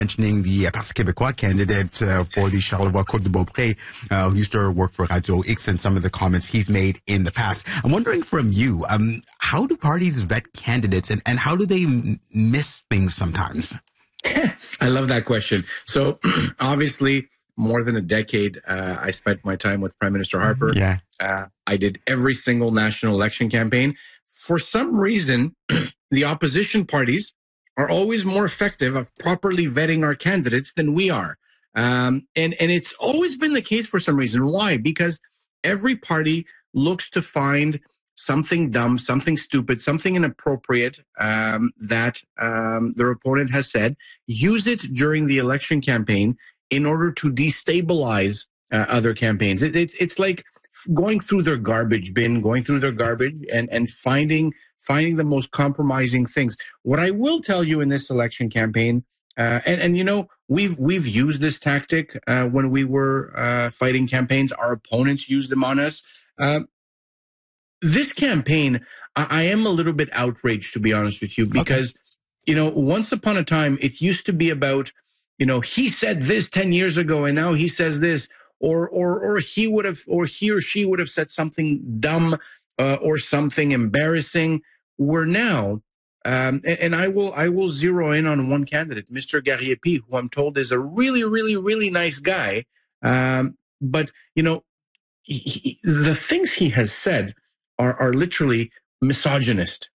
mentioning the Parti Québécois candidate for the Charlevoix Côte de Beaupré, who used to work for Radio X, and some of the comments he's made in the past. I'm wondering from you, how do parties vet candidates, and how do they miss things sometimes? I love that question. So obviously, more than a decade, I spent my time with Prime Minister Harper. Yeah. I did every single national election campaign. For some reason, the opposition parties are always more effective of properly vetting our candidates than we are. And it's always been the case for some reason. Why? Because every party looks to find something dumb, something stupid, something inappropriate that their opponent has said, use it during the election campaign in order to destabilize other campaigns. It's like going through their garbage bin, and finding the most compromising things. What I will tell you in this election campaign, and you know, we've used this tactic when we were fighting campaigns. Our opponents used them on us. This campaign, I am a little bit outraged, to be honest with you, because, you know, once upon a time, it used to be about, you know, he said this 10 years ago and now he says this, or he would have, or he or she would have said something dumb or something embarrassing. We're now, and I will zero in on one candidate, Mr. Gariepi, who I'm told is a really, really, really nice guy. But, you know, the things he has said are literally misogynist.